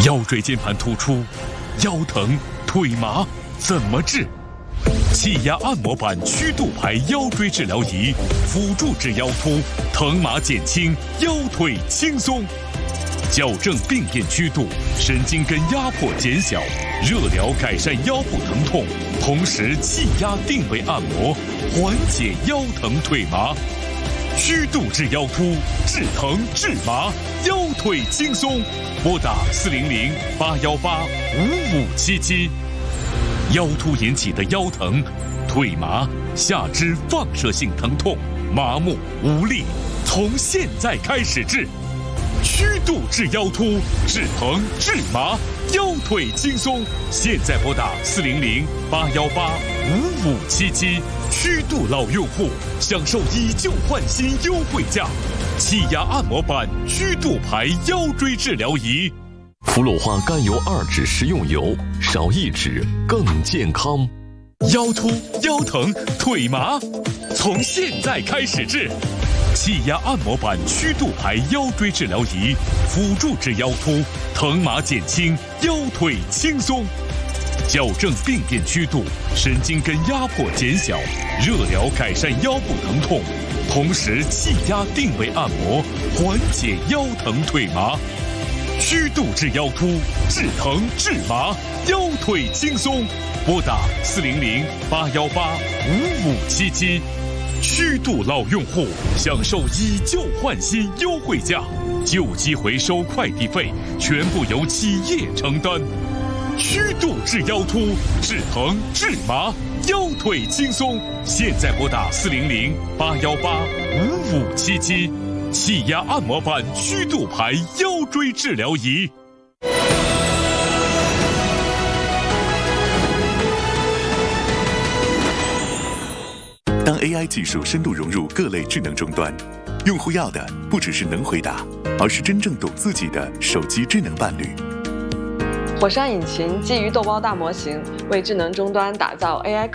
腰椎间盘突出、腰疼、腿麻怎么治？气压按摩板曲度排腰椎治疗仪，辅助治腰突，疼麻减轻，腰腿轻松。矫正病变曲度，神经根压迫减小，热疗改善腰部疼痛，同时气压定位按摩，缓解腰疼腿麻。曲度治腰突，治疼治麻，腰腿轻松。拨打400-818-5577。腰突引起的腰疼、腿麻、下肢放射性疼痛、麻木无力，从现在开始治。曲度治腰突，治疼治麻，腰腿轻松。现在拨打400-818-5577。曲度老用户享受以旧换新优惠价，气压按摩板曲度排腰椎治疗仪。 福鲁化甘油2酯食用油，少1酯更健康。 腰突、腰疼、腿麻，从现在开始治。气压按摩板曲度排腰椎治疗仪，辅助治腰突，疼麻减轻，腰腿轻松。矫正病变曲度，神经根压迫减小，热疗改善腰部疼痛，同时气压定位按摩，缓解腰疼腿麻。曲度治腰突，治疼治麻，腰腿轻松。拨打400-818-5577。曲度老用户享受以旧换新优惠价，旧机回收快递费全部由企业承担。曲度治腰突，治疼治麻，腰腿轻松。现在拨打400-818-5577。气压按摩板曲度排腰椎治疗仪。 当 AI 技术深度融入各类智能终端，用户要的不只是能回答，而是真正懂自己的手机智能伴侣。 火山引擎基于豆包大模型，为智能终端打造 AI